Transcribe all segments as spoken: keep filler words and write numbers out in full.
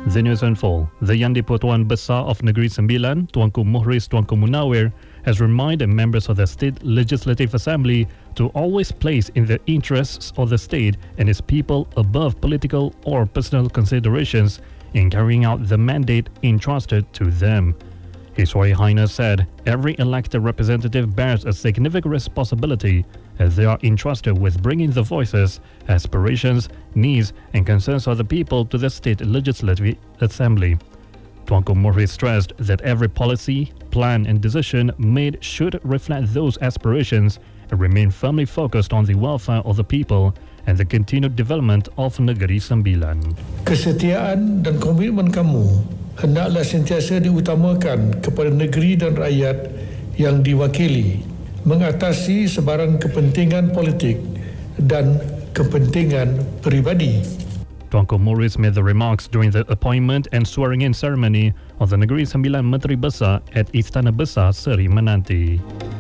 The news in full. The Yang di-Pertuan Besar of Negeri Sembilan, Tuanku Muhriz Tuanku Munawir, has reminded members of the State Legislative Assembly to always place in the interests of the state and its people above political or personal considerations in carrying out the mandate entrusted to them. His Royal Highness said every elected representative bears a significant responsibility as they are entrusted with bringing the voices, aspirations, needs and concerns of the people to the State Legislative Assembly. Tuanku Muhriz stressed that every policy, plan and decision made should reflect those aspirations and remain firmly focused on the welfare of the people and the continued development of Negeri Sembilan. Kesetiaan dan komitmen kamu hendaklah sentiasa diutamakan kepada negeri dan rakyat yang diwakili, mengatasi sebarang kepentingan politik dan kepentingan peribadi. Tuanku Muhriz made the remarks during the appointment and swearing-in ceremony of the Negeri Sembilan Menteri Besar at Istana Besar Seri Menanti.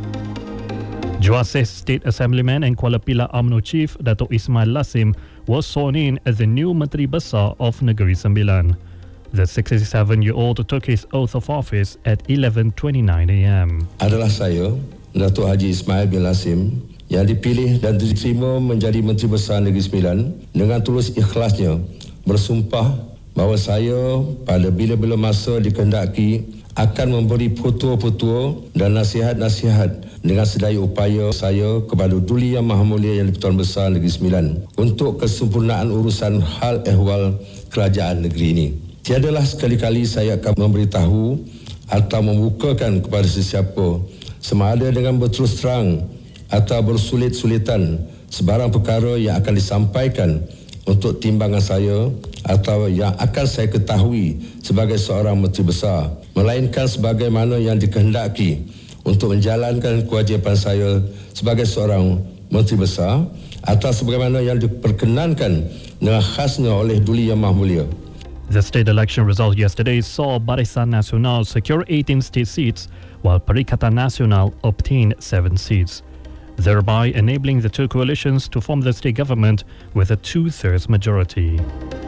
Juasis State Assemblyman and Kuala Pilah U M N O Chief Dato' Ismail Lasim was sworn in as the new Menteri Besar of Negeri Sembilan. The sixty-seven-year-old took his oath of office at eleven twenty-nine a m. Adalah saya, Dato' Haji Ismail bin Lasim, yang dipilih dan diterima menjadi Menteri Besar Negeri Sembilan dengan tulus ikhlasnya bersumpah bahawa saya pada bila-bila masa dikehendaki akan memberi petua-petua dan nasihat-nasihat dengan sedaya upaya saya kepada Duli Yang Maha Mulia Yang di-Pertuan Besar Negeri Sembilan untuk kesempurnaan urusan hal ehwal kerajaan negeri ini. Tiadalah sekali-kali saya akan memberitahu atau membukakan kepada sesiapa sama ada dengan berterus terang atau bersulit-sulitan sebarang perkara yang akan disampaikan untuk timbangan saya atau yang akan saya ketahui sebagai seorang Menteri Besar, melainkan sebagaimana yang dikehendaki untuk menjalankan kewajipan saya sebagai seorang Menteri Besar atau sebagaimana yang diperkenankan dengan khasnya oleh Duli Yang Maha Mulia. The state election result yesterday saw Barisan Nasional secure eighteen state seats, while Perikatan Nasional obtained seven seats, thereby enabling the two coalitions to form the state government with a two-thirds majority.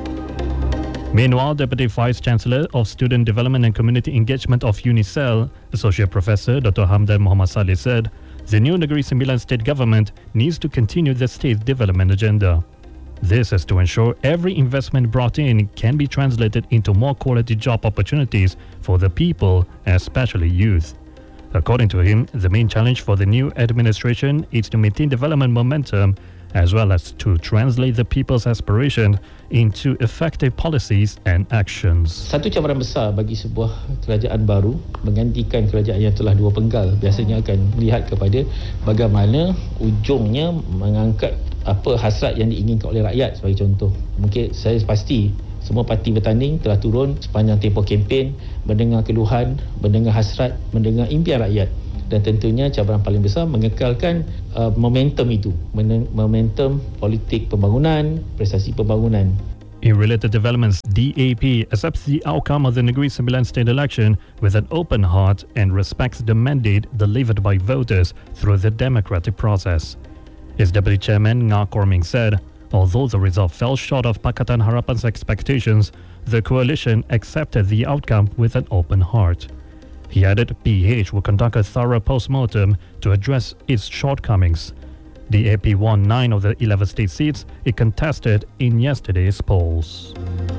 Meanwhile, Deputy Vice-Chancellor of Student Development and Community Engagement of UNICEL, Associate Professor Doctor Hamdan Muhammad Saleh said, the new Negeri Sembilan state government needs to continue the state's development agenda. This is to ensure every investment brought in can be translated into more quality job opportunities for the people, especially youth. According to him, the main challenge for the new administration is to maintain development momentum as well as to translate the people's aspirations into effective policies and actions. Satu cabaran besar bagi sebuah kerajaan baru menggantikan kerajaan yang telah dua penggal biasanya akan melihat kepada bagaimana ujungnya mengangkat apa hasrat yang diinginkan oleh rakyat. Sebagai contoh, mungkin saya pasti semua parti bertanding telah turun sepanjang tempoh kempen, mendengar keluhan, mendengar hasrat, mendengar impian rakyat. Dan tentunya cabaran paling besar mengekalkan uh, momentum itu, momentum politik pembangunan, prestasi pembangunan. In related developments, D A P accepts the outcome of the Negeri Sembilan state election with an open heart and respects the mandate delivered by voters through the democratic process. Its Deputy Chairman Ngah Korming said, although the result fell short of Pakatan Harapan's expectations, the coalition accepted the outcome with an open heart. He added P H will conduct a thorough post-mortem to address its shortcomings. D A P won nine of the eleven state seats it contested in yesterday's polls.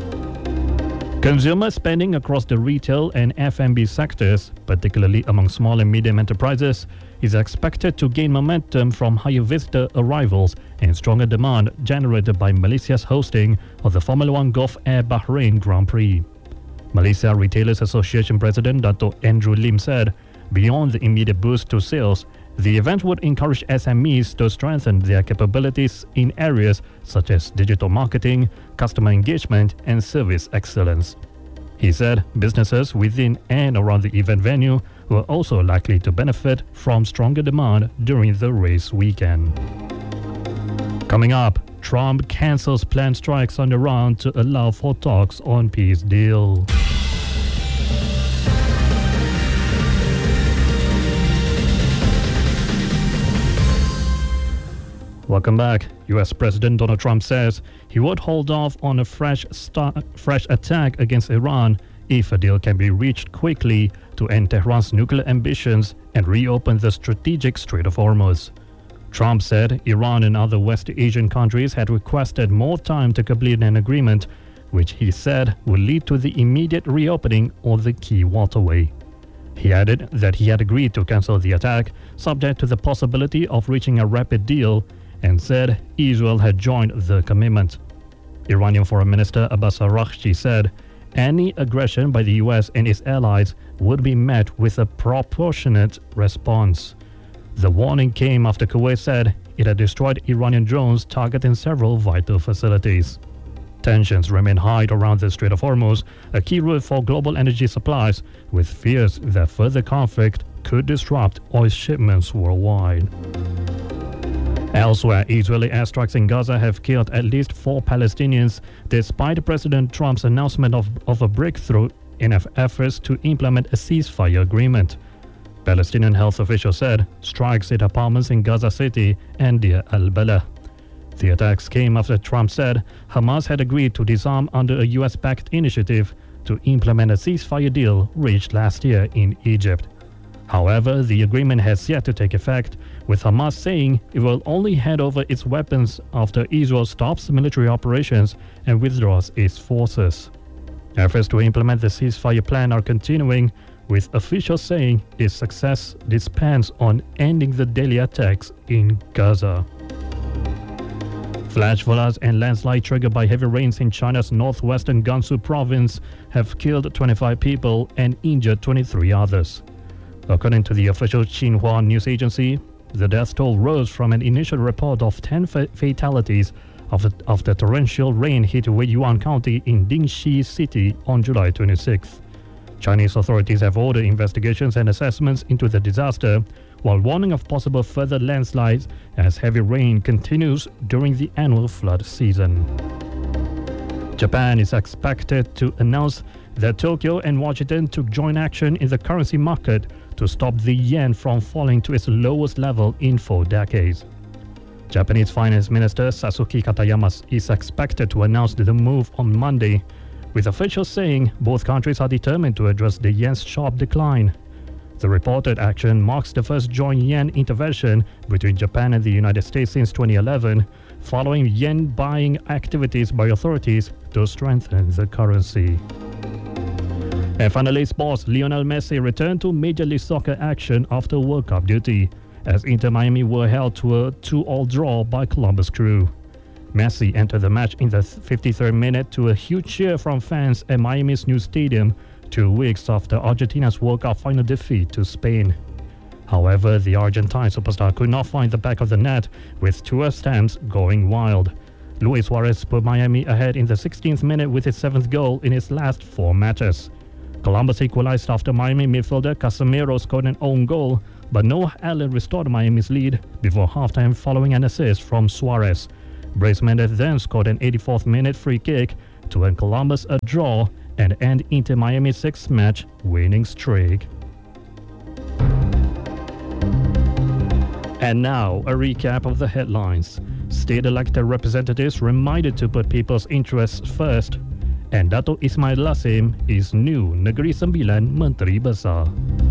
Consumer spending across the retail and F and B sectors, particularly among small and medium enterprises, is expected to gain momentum from higher visitor arrivals and stronger demand generated by Malaysia's hosting of the Formula One Gulf Air Bahrain Grand Prix. Malaysia Retailers Association President Dato' Andrew Lim said, beyond the immediate boost to sales, the event would encourage S M Es to strengthen their capabilities in areas such as digital marketing, customer engagement, and service excellence. He said businesses within and around the event venue were also likely to benefit from stronger demand during the race weekend. Coming up, Trump cancels planned strikes on Iran to allow for talks on peace deal. Welcome back. U S President Donald Trump says he would hold off on a fresh, start, fresh attack against Iran if a deal can be reached quickly to end Tehran's nuclear ambitions and reopen the strategic Strait of Hormuz. Trump said Iran and other West Asian countries had requested more time to complete an agreement, which he said would lead to the immediate reopening of the key waterway. He added that he had agreed to cancel the attack, subject to the possibility of reaching a rapid deal, and said Israel had joined the commitment. Iranian Foreign Minister Abbas Araghchi said any aggression by the U S and its allies would be met with a proportionate response. The warning came after Kuwait said it had destroyed Iranian drones targeting several vital facilities. Tensions remain high around the Strait of Hormuz, a key route for global energy supplies, with fears that further conflict could disrupt oil shipments worldwide. Elsewhere, Israeli airstrikes in Gaza have killed at least four Palestinians, despite President Trump's announcement of, of a breakthrough in efforts to implement a ceasefire agreement. Palestinian health officials said strikes at apartments in Gaza City and Deir al-Balah. The attacks came after Trump said Hamas had agreed to disarm under a U S-backed initiative to implement a ceasefire deal reached last year in Egypt. However, the agreement has yet to take effect, with Hamas saying it will only hand over its weapons after Israel stops military operations and withdraws its forces. Efforts to implement the ceasefire plan are continuing, with officials saying its success depends on ending the daily attacks in Gaza. Flash floods and landslides triggered by heavy rains in China's northwestern Gansu province have killed twenty-five people and injured twenty-three others. According to the official Xinhua news agency, the death toll rose from an initial report of ten fa- fatalities after, after torrential rain hit Weiyuan County in Dingxi City on July twenty-sixth. Chinese authorities have ordered investigations and assessments into the disaster, while warning of possible further landslides as heavy rain continues during the annual flood season. Japan is expected to announce that Tokyo and Washington took joint action in the currency market to stop the yen from falling to its lowest level in four decades. Japanese Finance Minister Sasuke Katayama is expected to announce the move on Monday, with officials saying both countries are determined to address the yen's sharp decline. The reported action marks the first joint yen intervention between Japan and the United States since twenty eleven, following yen buying activities by authorities to strengthen the currency. And finally, sports. Lionel Messi returned to Major League Soccer action after World Cup duty, as Inter Miami were held to a two-all draw by Columbus Crew. Messi entered the match in the fifty-third minute to a huge cheer from fans at Miami's new stadium, two weeks after Argentina's World Cup final defeat to Spain. However, the Argentine superstar could not find the back of the net, with two attempts going wild. Luis Suarez put Miami ahead in the sixteenth minute with his seventh goal in its last four matches. Columbus equalized after Miami midfielder Casemiro scored an own goal, but Noah Allen restored Miami's lead before halftime following an assist from Suarez. Brais Mendez then scored an eighty-fourth minute free kick to earn Columbus a draw and end Inter Miami's six-match winning streak. And now, a recap of the headlines. State-elected representatives reminded to put people's interests first. And Dato' Ismail Lassim is new Negeri Sembilan Menteri Besar.